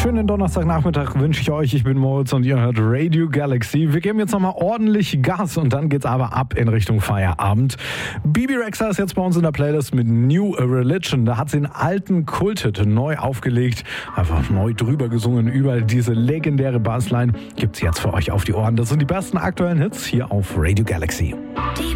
Schönen Donnerstagnachmittag wünsche ich euch. Ich bin Moritz und ihr hört Radio Galaxy. Wir geben jetzt nochmal ordentlich Gas und dann geht's aber ab in Richtung Feierabend. Bebe Rexha ist jetzt bei uns in der Playlist mit New Religion. Da hat sie den alten Kulthit neu aufgelegt, einfach neu drüber gesungen über diese legendäre Bassline. Gibt's jetzt für euch auf die Ohren. Das sind die besten aktuellen Hits hier auf Radio Galaxy.